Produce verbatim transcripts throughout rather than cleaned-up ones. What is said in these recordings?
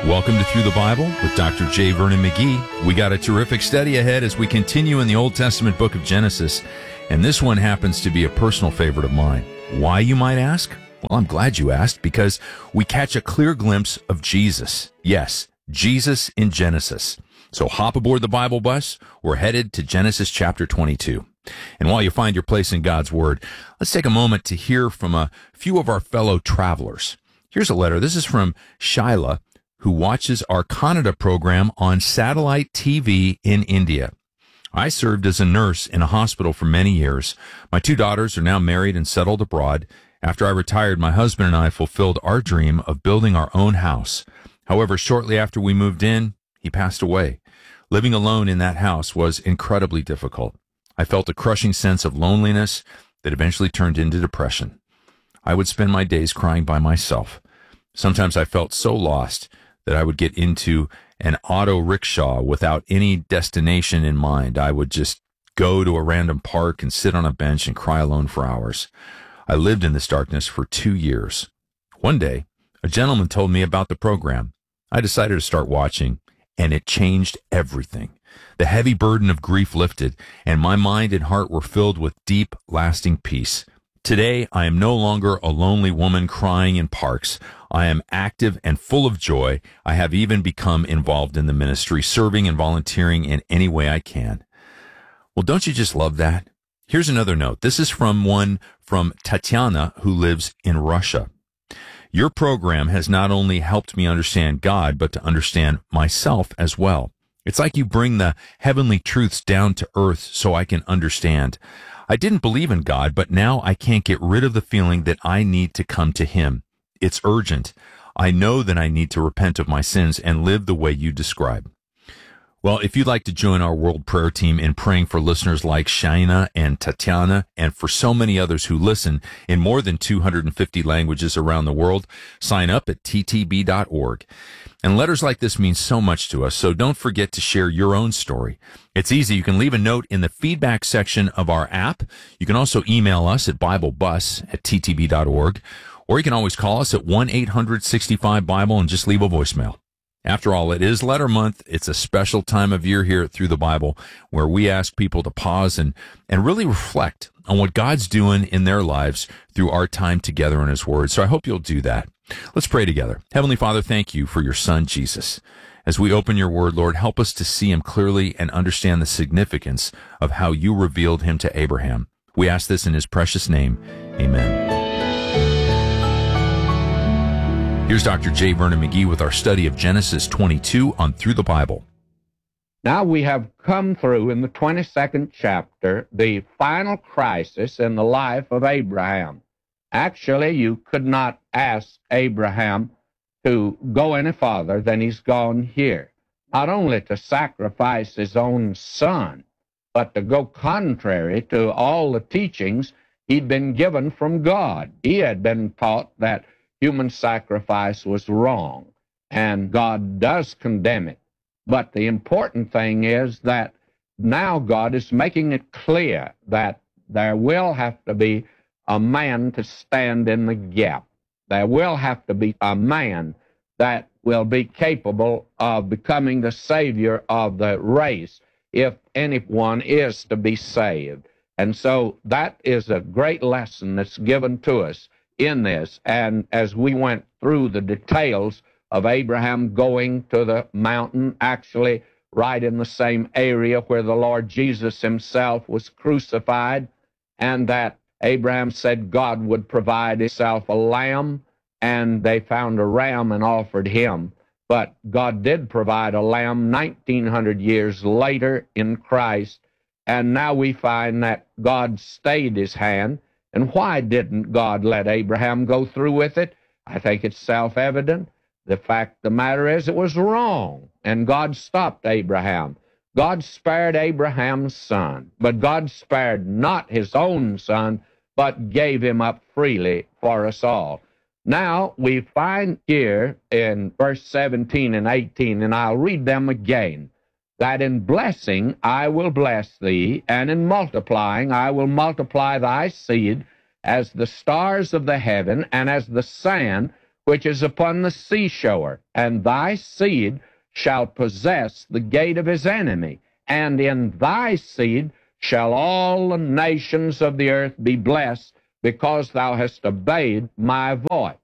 Welcome to Through the Bible with Doctor J. Vernon McGee. We got a terrific study ahead as we continue in the Old Testament book of Genesis, and this one happens to be a personal favorite of mine. Why, you might ask? Well, I'm glad you asked, because we catch a clear glimpse of Jesus. Yes, Jesus in Genesis. So hop aboard the Bible bus. We're headed to Genesis chapter twenty-two. And while you find your place in God's Word, let's take a moment to hear from a few of our fellow travelers. Here's a letter. This is from Shaila, who watches our Kannada program on satellite T V in India. I served as a nurse in a hospital for many years. My two daughters are now married and settled abroad. After I retired, my husband and I fulfilled our dream of building our own house. However, shortly after we moved in, he passed away. Living alone in that house was incredibly difficult. I felt a crushing sense of loneliness that eventually turned into depression. I would spend my days crying by myself. Sometimes I felt so lost that I would get into an auto rickshaw without any destination in mind. I would just go to a random park and sit on a bench and cry alone for hours. I lived in this darkness for two years. One day, a gentleman told me about the program. I decided to start watching, and it changed everything. The heavy burden of grief lifted, and my mind and heart were filled with deep, lasting peace. Today, I am no longer a lonely woman crying in parks. I am active and full of joy. I have even become involved in the ministry, serving and volunteering in any way I can. Well, don't you just love that? Here's another note. This is from one from Tatiana, who lives in Russia. Your program has not only helped me understand God, but to understand myself as well. It's like you bring the heavenly truths down to earth so I can understand. I didn't believe in God, but now I can't get rid of the feeling that I need to come to Him. It's urgent. I know that I need to repent of my sins and live the way you describe. Well, if you'd like to join our World Prayer Team in praying for listeners like Shaina and Tatiana and for so many others who listen in more than two hundred fifty languages around the world, sign up at T T B dot org. And letters like this mean so much to us, so don't forget to share your own story. It's easy. You can leave a note in the feedback section of our app. You can also email us at BibleBus at T T B dot org, or you can always call us at one eight hundred sixty-five Bible and just leave a voicemail. After all, it is Letter Month. It's a special time of year here at Through the Bible where we ask people to pause and, and really reflect on what God's doing in their lives through our time together in His Word. So I hope you'll do that. Let's pray together. Heavenly Father, thank you for your Son, Jesus. As we open your Word, Lord, help us to see Him clearly and understand the significance of how you revealed Him to Abraham. We ask this in His precious name. Amen. Here's Doctor J. Vernon McGee with our study of Genesis twenty-two on Through the Bible. Now we have come through in the twenty-second chapter the final crisis in the life of Abraham. Actually, you could not ask Abraham to go any farther than he's gone here. Not only to sacrifice his own son, but to go contrary to all the teachings he'd been given from God. He had been taught that human sacrifice was wrong, and God does condemn it. But the important thing is that now God is making it clear that there will have to be a man to stand in the gap. There will have to be a man that will be capable of becoming the Savior of the race if anyone is to be saved. And so that is a great lesson that's given to us in this. And as we went through the details of Abraham going to the mountain, actually right in the same area where the Lord Jesus himself was crucified, and that Abraham said God would provide himself a lamb, and they found a ram and offered him. But God did provide a lamb nineteen hundred years later in Christ, and now we find that God stayed his hand. And why didn't God let Abraham go through with it? I think it's self-evident. The fact of the matter is it was wrong, and God stopped Abraham. God spared Abraham's son, but God spared not his own son, but gave him up freely for us all. Now, we find here in verse seventeen and eighteen, and I'll read them again, that in blessing I will bless thee, and in multiplying I will multiply thy seed as the stars of the heaven, and as the sand which is upon the seashore, and thy seed shall possess the gate of his enemy, and in thy seed shall all the nations of the earth be blessed, because thou hast obeyed my voice.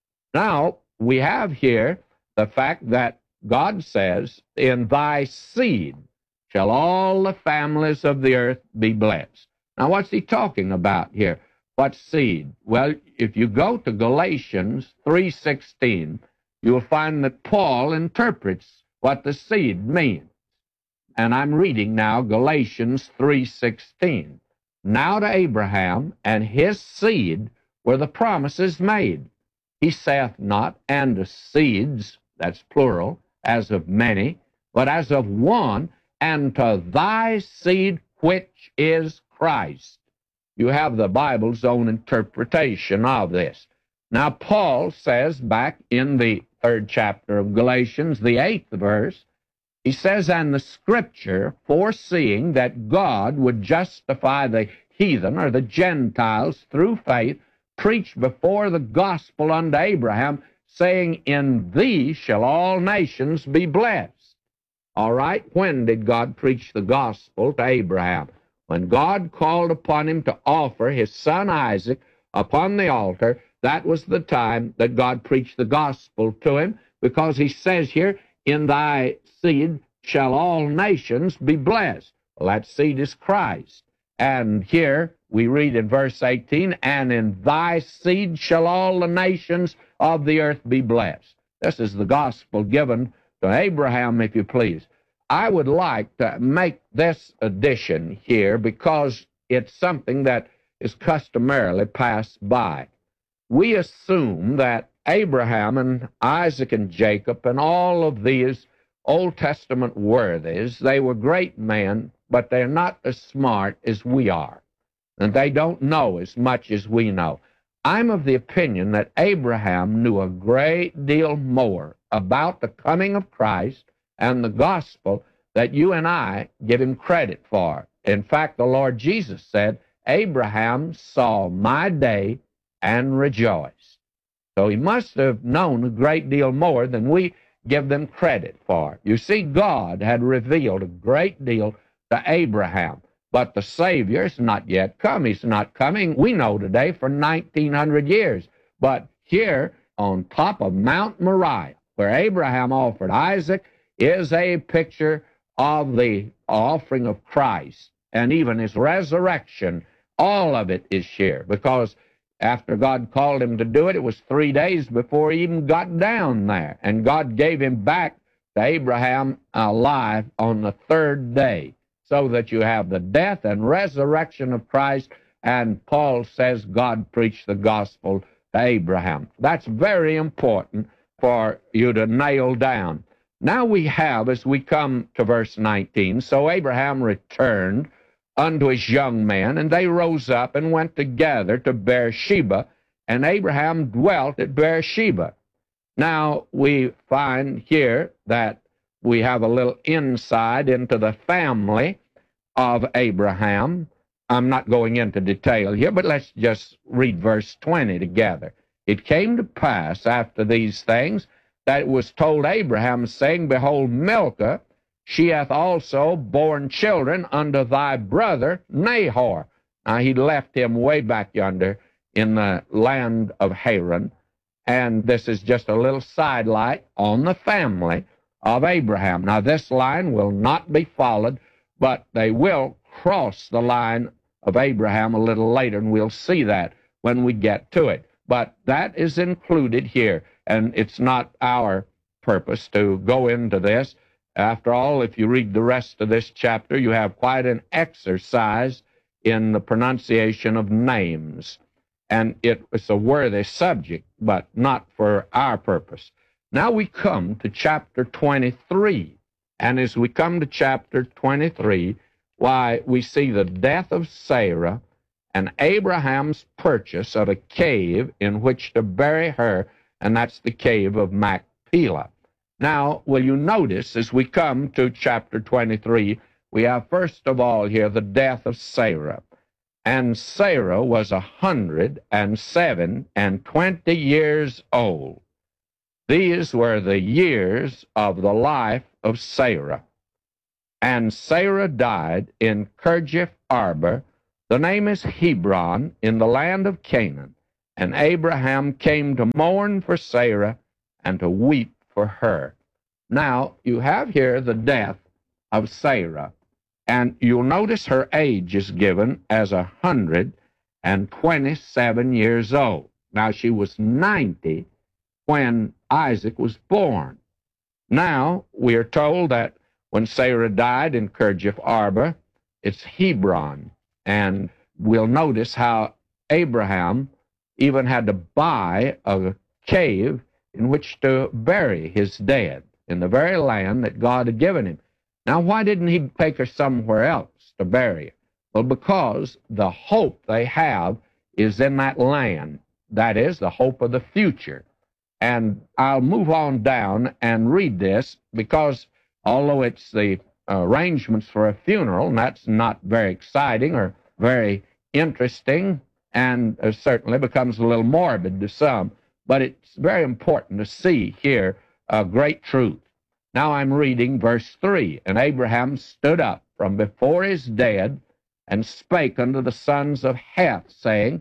Now, we have here the fact that God says, in thy seed shall all the families of the earth be blessed. Now, what's he talking about here? What seed? Well, if you go to Galatians three sixteen, you'll find that Paul interprets what the seed means. And I'm reading now Galatians three sixteen. Now to Abraham and his seed were the promises made. He saith not, and to seeds, that's plural, as of many, but as of one, and to thy seed, which is Christ. You have the Bible's own interpretation of this. Now, Paul says back in the third chapter of Galatians, the eighth verse, he says, and the Scripture, foreseeing that God would justify the heathen or the Gentiles through faith, preached before the gospel unto Abraham, saying, in thee shall all nations be blessed. All right, when did God preach the gospel to Abraham? When God called upon him to offer his son Isaac upon the altar, that was the time that God preached the gospel to him, because he says here, in thy seed shall all nations be blessed. Well, that seed is Christ. And here we read in verse eighteen, and in thy seed shall all the nations of the earth be blessed. This is the gospel given to Abraham, if you please. I would like to make this addition here because it's something that is customarily passed by. We assume that Abraham and Isaac and Jacob and all of these Old Testament worthies, they were great men, but they're not as smart as we are, and they don't know as much as we know. I'm of the opinion that Abraham knew a great deal more about the coming of Christ and the gospel that you and I give him credit for. In fact, the Lord Jesus said, Abraham saw my day and rejoiced. So he must have known a great deal more than we give them credit for. You see, God had revealed a great deal to Abraham, but the Savior is not yet come. He's not coming, we know today, for nineteen hundred years. But here on top of Mount Moriah, where Abraham offered Isaac, is a picture of the offering of Christ and even his resurrection. All of it is here, because after God called him to do it, it was three days before he even got down there. And God gave him back to Abraham alive on the third day, so that you have the death and resurrection of Christ. And Paul says God preached the gospel to Abraham. That's very important for you to nail down. Now we have, as we come to verse nineteen, so Abraham returned unto his young men, and they rose up and went together to Beersheba, and Abraham dwelt at Beersheba. Now we find here that we have a little insight into the family of Abraham. I'm not going into detail here, but let's just read verse twenty together. It came to pass after these things that it was told Abraham, saying, behold, Milcah, she hath also borne children unto thy brother Nahor. Now, he left him way back yonder in the land of Haran, and this is just a little sidelight on the family of Abraham. Now, this line will not be followed, but they will cross the line of Abraham a little later, and we'll see that when we get to it. But that is included here, and it's not our purpose to go into this. After all, if you read the rest of this chapter, you have quite an exercise in the pronunciation of names. And it's a worthy subject, but not for our purpose. Now we come to chapter twenty-three. And as we come to chapter twenty-three, why, we see the death of Sarah and Abraham's purchase of a cave in which to bury her, and that's the cave of Machpelah. Now, will you notice, as we come to chapter twenty-three, we have first of all here the death of Sarah. And Sarah was a hundred and seven and twenty years old. These were the years of the life of Sarah. And Sarah died in Kirjath Arba. The name is Hebron, in the land of Canaan. And Abraham came to mourn for Sarah and to weep for her. Now, you have here the death of Sarah, and you'll notice her age is given as a hundred and twenty-seven years old. Now, she was ninety when Isaac was born. Now, we are told that when Sarah died in Kirjath Arba, it's Hebron. And we'll notice how Abraham even had to buy a cave in which to bury his dead, in the very land that God had given him. Now, why didn't he take her somewhere else to bury her? Well, because the hope they have is in that land. That is, the hope of the future. And I'll move on down and read this, because although it's the arrangements for a funeral, and that's not very exciting or very interesting, and uh, certainly becomes a little morbid to some, but it's very important to see here a great truth. Now I'm reading verse three. And Abraham stood up from before his dead and spake unto the sons of Heth, saying,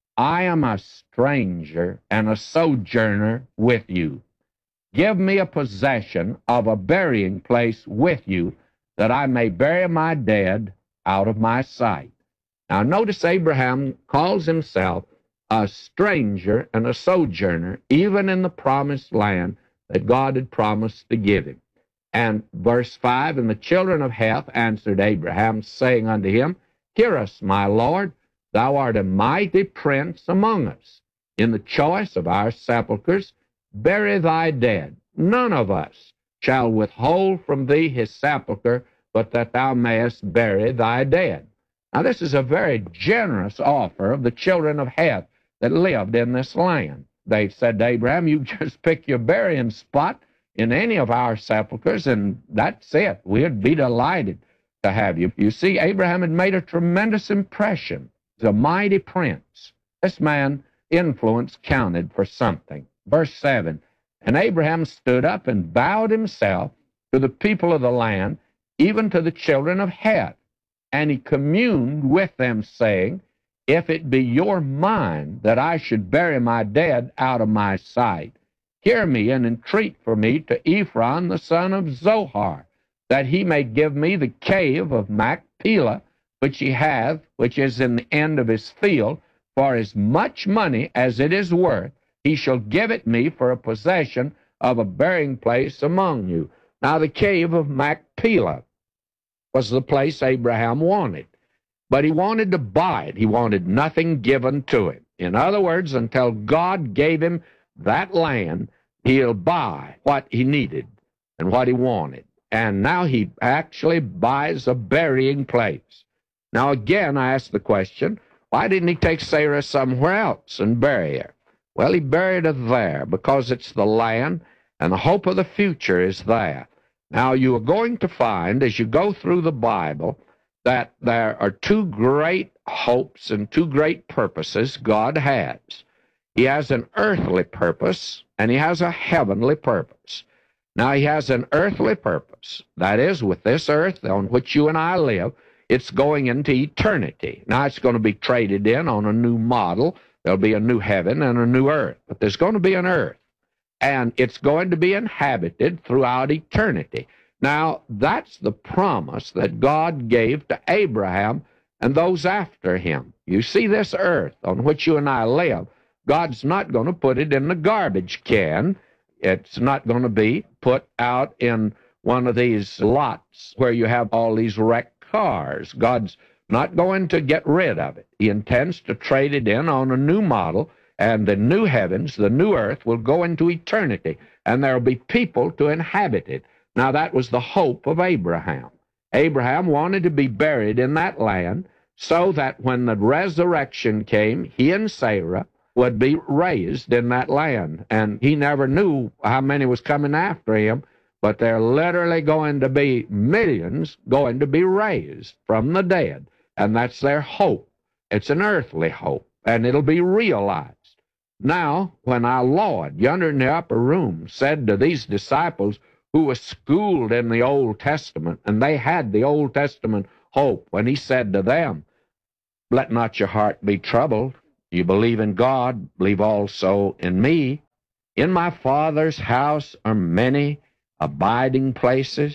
I am a stranger and a sojourner with you. Give me a possession of a burying place with you, that I may bury my dead out of my sight. Now notice Abraham calls himself a stranger and a sojourner, even in the promised land that God had promised to give him. And verse five, And the children of Heth answered Abraham, saying unto him, Hear us, my Lord, thou art a mighty prince among us. In the choice of our sepulchres, bury thy dead. None of us shall withhold from thee his sepulchre, but that thou mayest bury thy dead. Now this is a very generous offer of the children of Heth that lived in this land. They said to Abraham, you just pick your burying spot in any of our sepulchres, and that's it. We'd be delighted to have you. You see, Abraham had made a tremendous impression. He's a mighty prince. This man's influence counted for something. Verse seven, And Abraham stood up and bowed himself to the people of the land, even to the children of Heth. And he communed with them, saying, If it be your mind that I should bury my dead out of my sight, hear me and entreat for me to Ephron the son of Zohar, that he may give me the cave of Machpelah, which he hath, which is in the end of his field, for as much money as it is worth, he shall give it me for a possession of a burying place among you. Now the cave of Machpelah was the place Abraham wanted, but he wanted to buy it. He wanted nothing given to him. In other words, until God gave him that land, he'll buy what he needed and what he wanted. And now he actually buys a burying place. Now again, I ask the question, why didn't he take Sarah somewhere else and bury her? Well, he buried her there because it's the land, and the hope of the future is there. Now, you are going to find, as you go through the Bible, that there are two great hopes and two great purposes God has. He has an earthly purpose, and he has a heavenly purpose. Now, he has an earthly purpose. That is, with this earth on which you and I live, it's going into eternity. Now, it's going to be traded in on a new model. There'll be a new heaven and a new earth. But there's going to be an earth, and it's going to be inhabited throughout eternity. Now, that's the promise that God gave to Abraham and those after him. You see, this earth on which you and I live, God's not going to put it in the garbage can. It's not going to be put out in one of these lots where you have all these wrecked cars. God's not going to get rid of it. He intends to trade it in on a new model, and the new heavens, the new earth, will go into eternity, and there will be people to inhabit it. Now, that was the hope of Abraham. Abraham wanted to be buried in that land so that when the resurrection came, he and Sarah would be raised in that land. And he never knew how many was coming after him, but they're literally going to be millions going to be raised from the dead. And that's their hope. It's an earthly hope, and it'll be realized. Now, when our Lord, yonder in the upper room, said to these disciples who were schooled in the Old Testament, and they had the Old Testament hope, when he said to them, let not your heart be troubled. You believe in God, believe also in me. In my Father's house are many abiding places.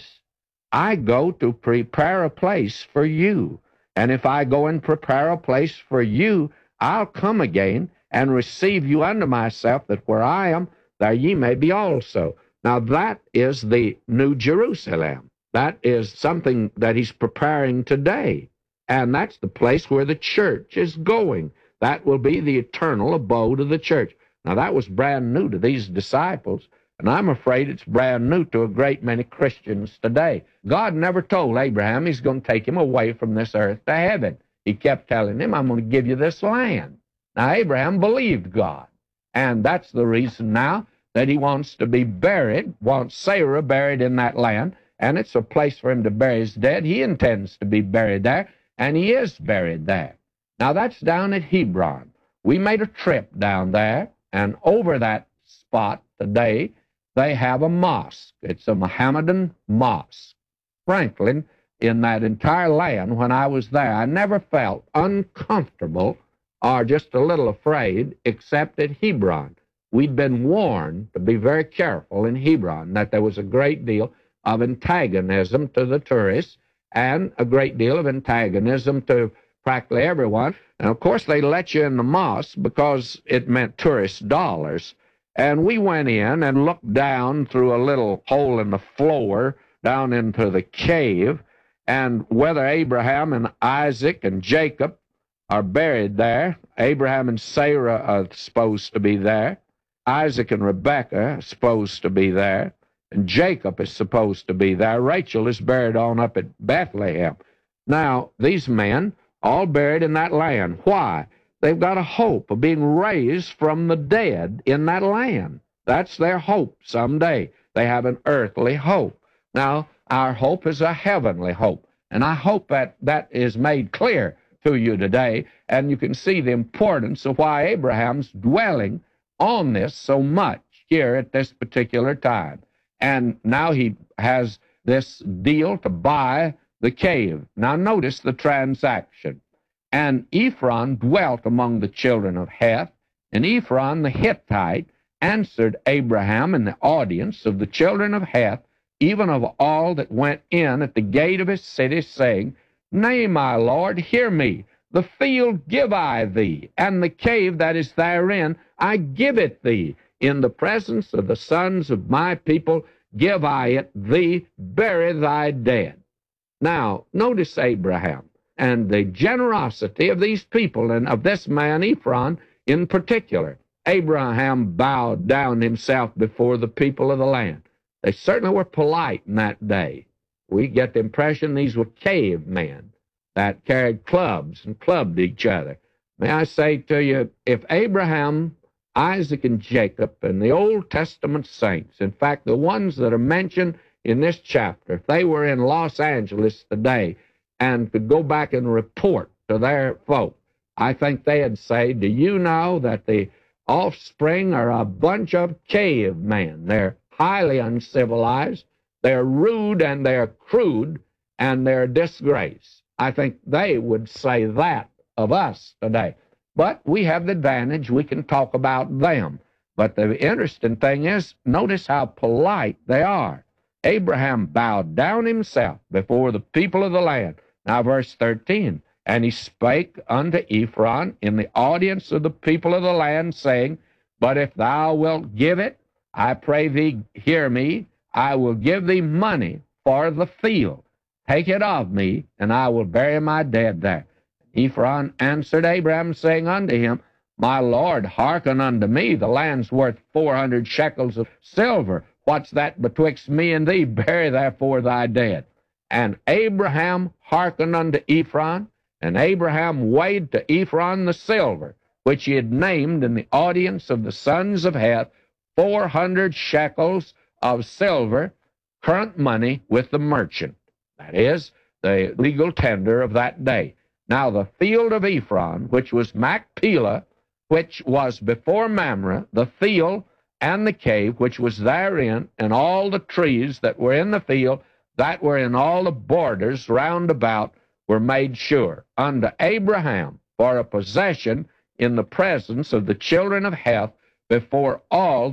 I go to prepare a place for you. And if I go and prepare a place for you, I'll come again and receive you unto myself, that where I am, there ye may be also. Now that is the New Jerusalem. That is something that he's preparing today. And that's the place where the church is going. That will be the eternal abode of the church. Now that was brand new to these disciples, and I'm afraid it's brand new to a great many Christians today. God never told Abraham he's going to take him away from this earth to heaven. He kept telling him, I'm going to give you this land. Now, Abraham believed God, and that's the reason now that he wants to be buried, wants Sarah buried in that land, and it's a place for him to bury his dead. He intends to be buried there, and he is buried there. Now, that's down at Hebron. We made a trip down there, and over that spot today, they have a mosque. It's a Mohammedan mosque. Franklin, in that entire land, when I was there, I never felt uncomfortable or just a little afraid, except at Hebron. We'd been warned to be very careful in Hebron, that there was a great deal of antagonism to the tourists and a great deal of antagonism to practically everyone. And, of course, they let you in the mosque because it meant tourist dollars. And we went in and looked down through a little hole in the floor down into the cave, and whether Abraham and Isaac and Jacob are buried there. Abraham and Sarah are supposed to be there. Isaac and Rebekah are supposed to be there. And Jacob is supposed to be there. Rachel is buried on up at Bethlehem. Now, these men, all buried in that land. Why? They've got a hope of being raised from the dead in that land. That's their hope someday. They have an earthly hope. Now, our hope is a heavenly hope. And I hope that that is made clear to you today, and you can see the importance of why Abraham's dwelling on this so much here at this particular time. And now he has this deal to buy the cave. Now notice the transaction. And Ephron dwelt among the children of Heth, and Ephron the Hittite answered Abraham in the audience of the children of Heth, even of all that went in at the gate of his city, saying, Nay, my Lord, hear me. The field give I thee, and the cave that is therein I give it thee. In the presence of the sons of my people give I it thee. Bury thy dead. Now, notice Abraham and the generosity of these people, and of this man Ephron in particular. Abraham bowed down himself before the people of the land. They certainly were polite in that day. We get the impression these were cavemen that carried clubs and clubbed each other. May I say to you, if Abraham, Isaac, and Jacob, and the Old Testament saints, in fact, the ones that are mentioned in this chapter, if they were in Los Angeles today and could go back and report to their folk, I think they'd say, do you know that the offspring are a bunch of cavemen? They're highly uncivilized, they're rude, and they're crude, and they're a disgrace. I think they would say that of us today. But we have the advantage, we can talk about them. But the interesting thing is, notice how polite they are. Abraham bowed down himself before the people of the land. Now, verse thirteen, and he spake unto Ephron in the audience of the people of the land, saying, But if thou wilt give it, I pray thee, hear me, I will give thee money for the field. Take it of me, and I will bury my dead there. Ephron answered Abraham, saying unto him, My Lord, hearken unto me. The land's worth four hundred shekels of silver. What's that betwixt me and thee? Bury therefore thy dead. And Abraham hearkened unto Ephron, and Abraham weighed to Ephron the silver, which he had named in the audience of the sons of Heth, four hundred shekels of silver, current money with the merchant. That is, the legal tender of that day. Now the field of Ephron, which was Machpelah, which was before Mamre, the field and the cave which was therein, and all the trees that were in the field, that were in all the borders round about, were made sure unto Abraham for a possession in the presence of the children of Heth before all